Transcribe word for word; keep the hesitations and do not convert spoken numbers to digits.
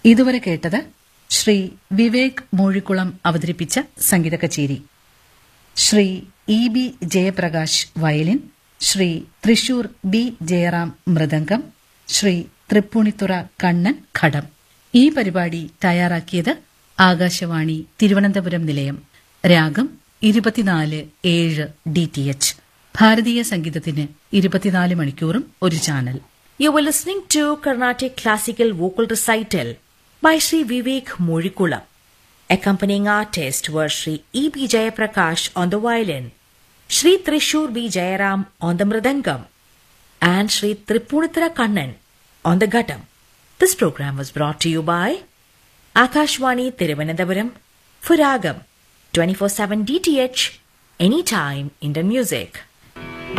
ഇതുവരെ കേട്ടത് ശ്രീ വിവേക് മൂഴിക്കുളം അവതരിപ്പിച്ച സംഗീത കച്ചേരി. Shri E B Jayaprakash violin, Shri Thrissur B Jayaram mridangam, Shri Tripunithura Kannan ഘടം. ഈ പരിപാടി തയ്യാറാക്കിയത് ആകാശവാണി തിരുവനന്തപുരം നിലയം. രാഗം ഇരുപത്തിനാല് ഏഴ് ഡി ടി എച്ച്. ഭാരതീയ സംഗീതത്തിന് ഇരുപത്തിനാല് മണിക്കൂറും ഒരു channel. You were listening to Carnatic Classical Vocal Recital by Sri Vivek Murikulam. Accompanying artists were Sri E B Jayaprakash on the violin, Sri Trishur B Jayaram on the mridangam, and Sri Tripunithara Kannan on the ghattam. This program was brought to you by Akashwani Thiruvananthapuram for Ragam twenty-four seven D T H, anytime Indian music.